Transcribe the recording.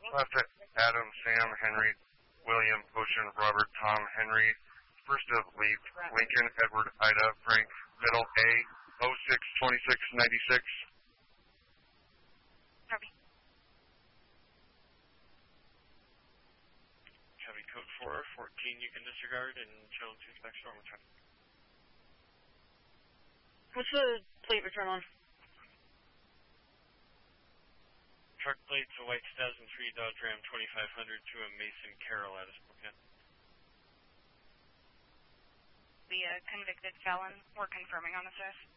Left at Adam, Sam, Henry, William, Ocean, Robert, Tom, Henry. First of leave, Lincoln, Edward, Ida, Frank, middle A, 062696. Copy. Copy, code 414, you can disregard and channel 2 back to normal time. What's the plate return on? Truck plate to white 2003 Dodge Ram 2500 to a Mason Carroll out of Spokane. The convicted felon, we're confirming on the fifth.